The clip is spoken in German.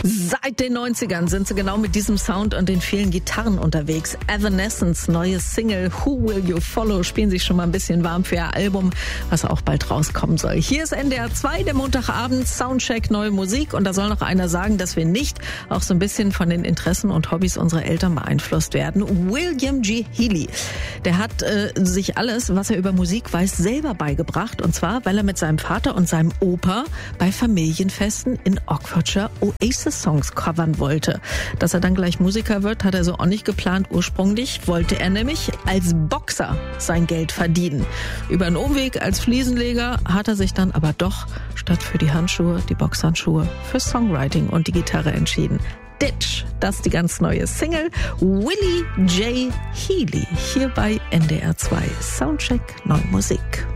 Seit den 90ern sind sie genau mit diesem Sound und den vielen Gitarren unterwegs. Evanescence, neues Single Who Will You Follow, spielen sich schon mal ein bisschen warm für ihr Album, was auch bald rauskommen soll. Hier ist NDR 2, der Montagabend, Soundcheck, neue Musik. Und da soll noch einer sagen, dass wir nicht auch so ein bisschen von den Interessen und Hobbys unserer Eltern beeinflusst werden. William G. Healy, der hat sich alles, was er über Musik weiß, selber beigebracht. Und zwar, weil er mit seinem Vater und seinem Opa bei Familienfesten in Oxfordshire Oasis-Songs covern wollte. Dass er dann gleich Musiker wird, hat er so auch nicht geplant. Ursprünglich wollte er nämlich als Boxer sein Geld verdienen. Über einen Umweg als Fliesenleger hat er sich dann aber doch statt für die Handschuhe, die Boxhandschuhe, für Songwriting und die Gitarre entschieden. Ditch, das ist die ganz neue Single. Willie J. Healy, hier bei NDR 2 Soundcheck, neue Musik.